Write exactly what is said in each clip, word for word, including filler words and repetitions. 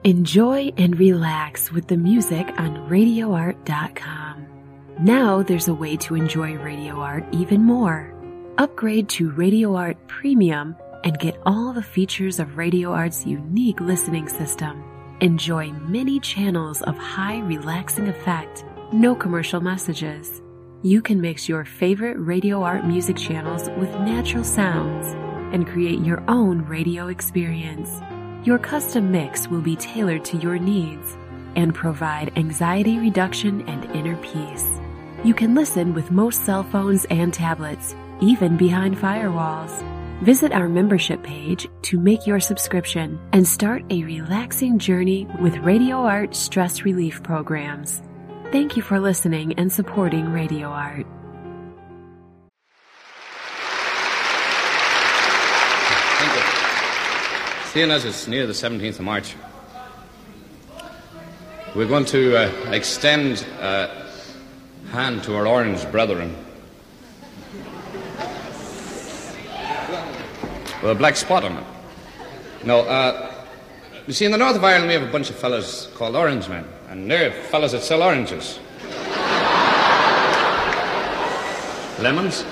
Enjoy and relax with the music on radio art dot com. Now there's a way to enjoy Radio Art even more. Upgrade to Radio Art Premium and get all the features of Radio Art's unique listening system. Enjoy many channels of high relaxing effect, no commercial messages. You can mix your favorite Radio Art music channels with natural sounds and create your own radio experience. Your custom mix will be tailored to your needs and provide anxiety reduction and inner peace. You can listen with most cell phones and tablets, even behind firewalls. Visit our membership page to make your subscription and start a relaxing journey with Radio Art stress relief programs. Thank you for listening and supporting Radio Art. Thank you. Seeing as it's near the seventeenth of March, we're going to uh, extend a hand to our orange brethren. With a black spot on it. No, uh, you see, in the north of Ireland, we have a bunch of fellas called Orange Men, and they're fellas that sell oranges. Lemons.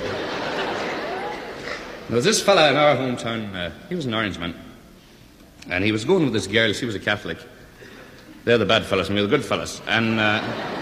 Now, this fella in our hometown, uh, he was an Orange Man, and he was going with this girl. She was a Catholic. They're the bad fellas, and we're the good fellas. And uh,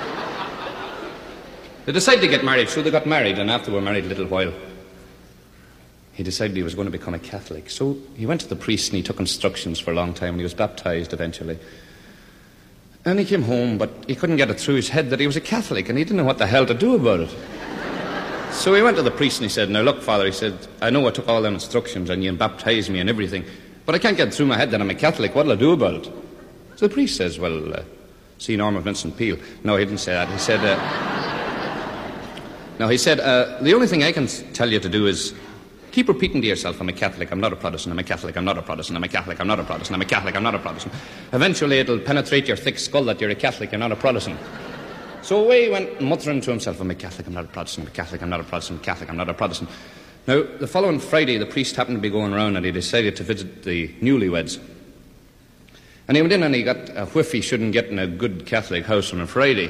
they decided to get married, so they got married, and after they were married a little while, he decided he was going to become a Catholic. So he went to the priest and he took instructions for a long time and he was baptized eventually. And he came home, but he couldn't get it through his head that he was a Catholic and he didn't know what the hell to do about it. So he went to the priest and he said, "Now look, Father," he said, "I know I took all them instructions and you baptized me and everything, but I can't get it through my head that I'm a Catholic. What'll I do about it?" So the priest says, "Well, uh, see Norma Vincent Peale." No, he didn't say that. He said, uh, no, he said, uh, "The only thing I can tell you to do is keep repeating to yourself, I'm a Catholic, I'm not a Protestant, I'm a Catholic, I'm not a Protestant, I'm a Catholic, I'm not a Protestant, I'm a Catholic, I'm not a Protestant. Eventually it'll penetrate your thick skull that you're a Catholic, you're not a Protestant." So away he went muttering to himself, "I'm a Catholic, I'm not a Protestant, I'm a Catholic, I'm not a Protestant, I'm a Catholic, I'm not a Protestant." Now, the following Friday, the priest happened to be going around and he decided to visit the newlyweds. And he went in and he got a whiff he shouldn't get in a good Catholic house on a Friday.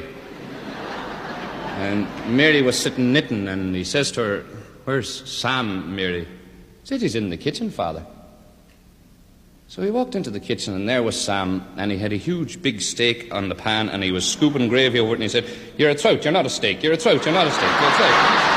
And Mary was sitting knitting and he says to her, "Where's Sam, Mary?" He said, "He's in the kitchen, Father." So he walked into the kitchen and there was Sam and he had a huge big steak on the pan and he was scooping gravy over it and he said, "You're a trout, you're not a steak. You're a trout, you're not a steak. You're a trout."